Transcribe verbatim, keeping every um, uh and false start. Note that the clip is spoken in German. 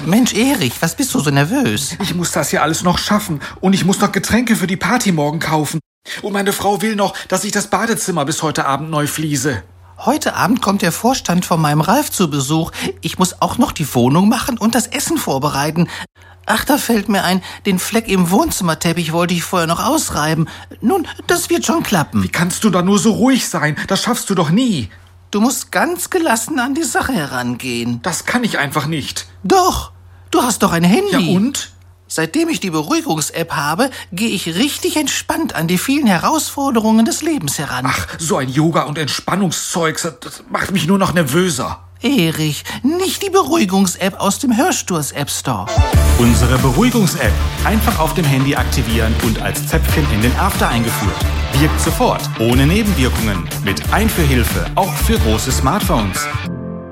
Mensch, Erich, was bist du so nervös? Ich muss das hier alles noch schaffen. Und ich muss noch Getränke für die Party morgen kaufen. Und meine Frau will noch, dass ich das Badezimmer bis heute Abend neu fliese. Heute Abend kommt der Vorstand von meinem Ralf zu Besuch. Ich muss auch noch die Wohnung machen und das Essen vorbereiten. Ach, da fällt mir ein, den Fleck im Wohnzimmerteppich wollte ich vorher noch ausreiben. Nun, das wird schon klappen. Wie kannst du da nur so ruhig sein? Das schaffst du doch nie. Du musst ganz gelassen an die Sache herangehen. Das kann ich einfach nicht. Doch, du hast doch ein Handy. Ja und? Seitdem ich die Beruhigungs-App habe, gehe ich richtig entspannt an die vielen Herausforderungen des Lebens heran. Ach, so ein Yoga- und Entspannungszeug, das macht mich nur noch nervöser. Erich, nicht die Beruhigungs-App aus dem Hörsturz-App Store. Unsere Beruhigungs-App einfach auf dem Handy aktivieren und als Zäpfchen in den After eingeführt. Wirkt sofort, ohne Nebenwirkungen, mit Einführhilfe, auch für große Smartphones.